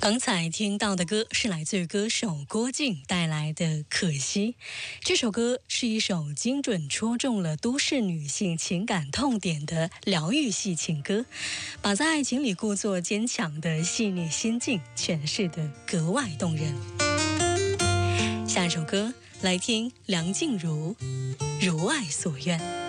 刚才听到的歌是来自于歌手郭靖带来的《可惜》。这首歌是一首精准戳中了都市女性情感痛点的疗愈系情歌，把在爱情里故作坚强的细腻心境诠释得格外动人。下一首歌来听梁静茹《如爱所愿》。